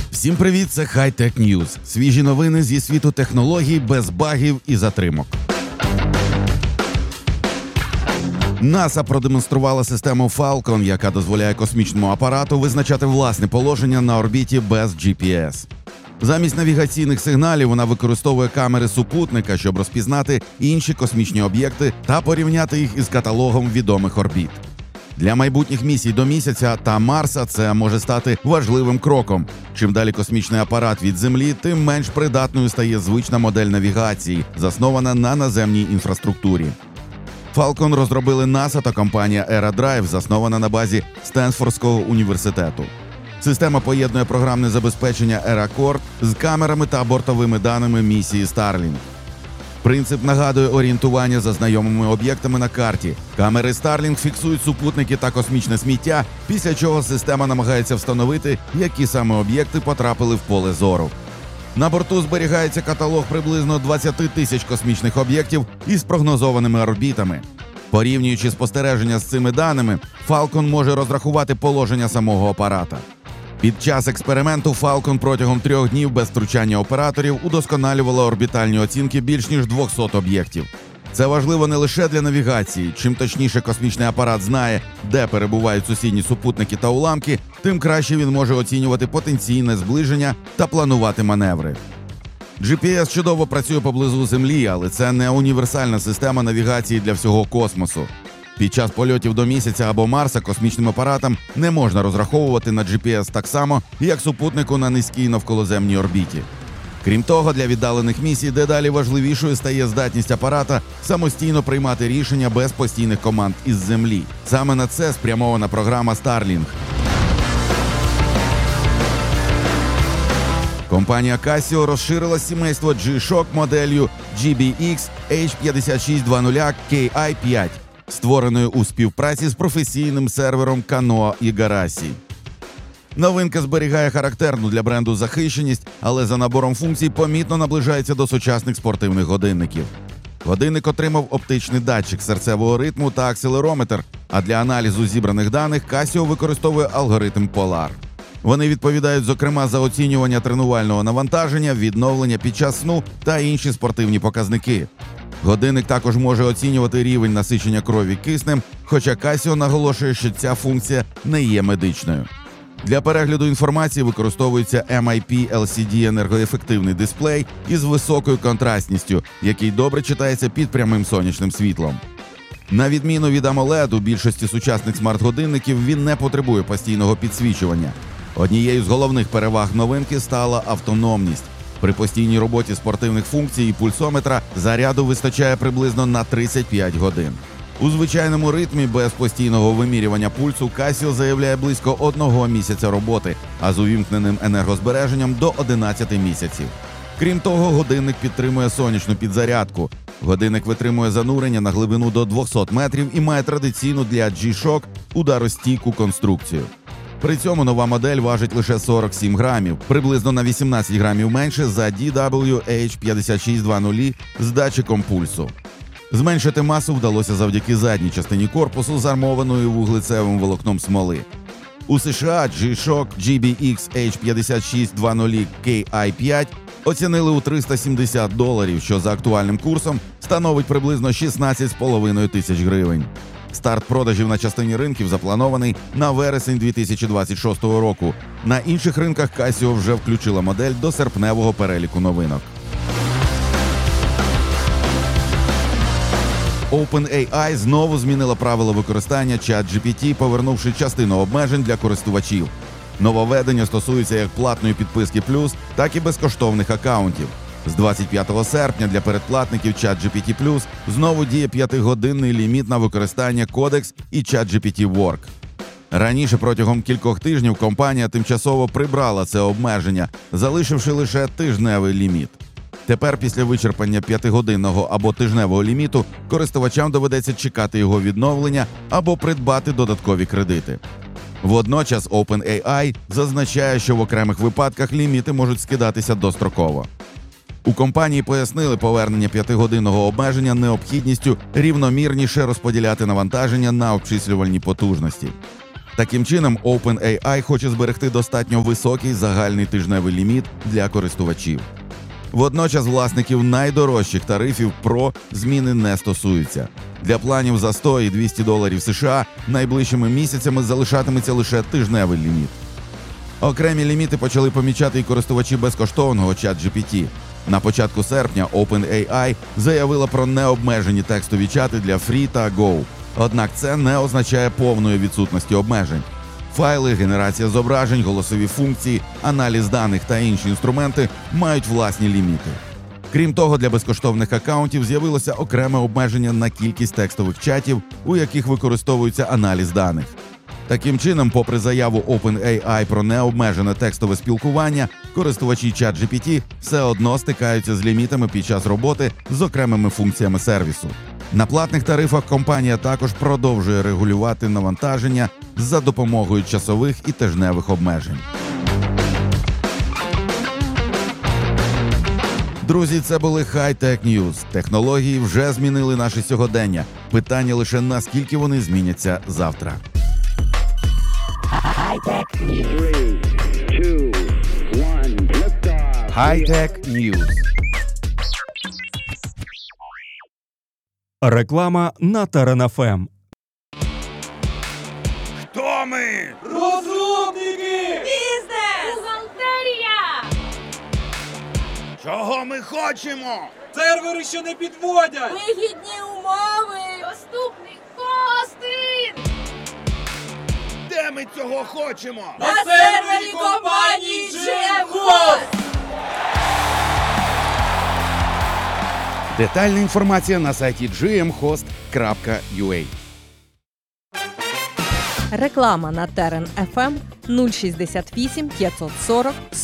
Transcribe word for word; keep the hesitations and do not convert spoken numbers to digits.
Всім привіт, це High-Tech News. Свіжі новини зі світу технологій без багів і затримок. НАСА продемонструвала систему Falcon, яка дозволяє космічному апарату визначати власне положення на орбіті без джі пі ес. Замість навігаційних сигналів вона використовує камери супутника, щоб розпізнати інші космічні об'єкти та порівняти їх із каталогом відомих орбіт. Для майбутніх місій до Місяця та Марса це може стати важливим кроком. Чим далі космічний апарат від Землі, тим менш придатною стає звична модель навігації, заснована на наземній інфраструктурі. Falcon розробили НАСА та компанія EraDrive, заснована на базі Стенфордського університету. Система поєднує програмне забезпечення EraCord з камерами та бортовими даними місії Starlink. Принцип нагадує орієнтування за знайомими об'єктами на карті. Камери Starlink фіксують супутники та космічне сміття, після чого система намагається встановити, які саме об'єкти потрапили в поле зору. На борту зберігається каталог приблизно двадцять тисяч космічних об'єктів із прогнозованими орбітами. Порівнюючи спостереження з цими даними, Falcon може розрахувати положення самого апарата. Під час експерименту Falcon протягом трьох днів без втручання операторів удосконалювала орбітальні оцінки більш ніж двісті об'єктів. Це важливо не лише для навігації. Чим точніше космічний апарат знає, де перебувають сусідні супутники та уламки, тим краще він може оцінювати потенційне зближення та планувати маневри. джі пі ес чудово працює поблизу Землі, але це не універсальна система навігації для всього космосу. Під час польотів до Місяця або Марса космічним апаратам не можна розраховувати на джі пі ес так само, як супутнику на низькій навколоземній орбіті. Крім того, для віддалених місій дедалі важливішою стає здатність апарата самостійно приймати рішення без постійних команд із Землі. Саме на це спрямована програма Starlink. Компанія Casio розширила сімейство G-Shock моделлю джі бі ікс ейч п'ять шість двадцять кей ай п'ять, створеною у співпраці з професійним сервером Kanoa Igarashi. Новинка зберігає характерну для бренду захищеність, але за набором функцій помітно наближається до сучасних спортивних годинників. Годинник отримав оптичний датчик серцевого ритму та акселерометр, а для аналізу зібраних даних Casio використовує алгоритм Polar. Вони відповідають, зокрема, за оцінювання тренувального навантаження, відновлення під час сну та інші спортивні показники. Годинник також може оцінювати рівень насичення крові киснем, хоча Casio наголошує, що ця функція не є медичною. Для перегляду інформації використовується ем ай пі ел сі ді енергоефективний дисплей із високою контрастністю, який добре читається під прямим сонячним світлом. На відміну від AMOLED, у більшості сучасних смарт-годинників він не потребує постійного підсвічування. Однією з головних переваг новинки стала автономність. При постійній роботі спортивних функцій і пульсометра заряду вистачає приблизно на тридцять п'ять годин. У звичайному ритмі без постійного вимірювання пульсу Casio заявляє близько одного місяця роботи, а з увімкненим енергозбереженням до одинадцяти місяців. Крім того, годинник підтримує сонячну підзарядку. Годинник витримує занурення на глибину до двісті метрів і має традиційну для G-Shock ударостійку конструкцію. При цьому нова модель важить лише сорок сім грамів, приблизно на вісімнадцять грамів менше за ді дабл ю ейч п'ять шість двадцять з датчиком пульсу. Зменшити масу вдалося завдяки задній частині корпусу з армованою вуглецевим волокном смоли. У США G-Shock джі бі ікс ейч п'ять шість двадцять кей ай п'ять оцінили у триста сімдесят доларів, що за актуальним курсом становить приблизно шістнадцять з половиною тисяч гривень. Старт продажів на частині ринків запланований на вересень дві тисячі двадцять шостого року. На інших ринках Casio вже включила модель до серпневого переліку новинок. OpenAI знову змінила правила використання ChatGPT, повернувши частину обмежень для користувачів. Нововведення стосується як платної підписки Plus, так і безкоштовних акаунтів. З двадцять п'ятого серпня для передплатників ChatGPT Plus знову діє п'ятигодинний ліміт на використання Codex і ChatGPT Work. Раніше протягом кількох тижнів компанія тимчасово прибрала це обмеження, залишивши лише тижневий ліміт. Тепер після вичерпання п'ятигодинного або тижневого ліміту користувачам доведеться чекати його відновлення або придбати додаткові кредити. Водночас OpenAI зазначає, що в окремих випадках ліміти можуть скидатися достроково. У компанії пояснили повернення п'ятигодинного обмеження необхідністю рівномірніше розподіляти навантаження на обчислювальні потужності. Таким чином, OpenAI хоче зберегти достатньо високий загальний тижневий ліміт для користувачів. Водночас власників найдорожчих тарифів Pro зміни не стосуються. Для планів за сто і двісті доларів США найближчими місяцями залишатиметься лише тижневий ліміт. Окремі ліміти почали помічати і користувачі безкоштовного ChatGPT. На початку серпня OpenAI заявила про необмежені текстові чати для Free та Go. Однак це не означає повної відсутності обмежень. Файли, генерація зображень, голосові функції, аналіз даних та інші інструменти мають власні ліміти. Крім того, для безкоштовних акаунтів з'явилося окреме обмеження на кількість текстових чатів, у яких використовується аналіз даних. Таким чином, попри заяву OpenAI про необмежене текстове спілкування, користувачі ChatGPT все одно стикаються з лімітами під час роботи з окремими функціями сервісу. На платних тарифах компанія також продовжує регулювати навантаження за допомогою часових і тижневих обмежень. Друзі, це були High-Tech News. Технології вже змінили наше сьогодення. Питання лише наскільки вони зміняться завтра. High-Tech News. Реклама на Терен еф ем. Хто ми? Розробники! Бізнес! Бухгалтерія! Чого ми хочемо? Сервери, що не підводять! Вигідні умови! Доступний хостинг! Де ми цього хочемо? На сервері компанії джі ем Host! Детальна інформація на сайті джі ем хост крапка ю а. Реклама на Терен еф ем нуль шістдесят вісім п'ятсот сорок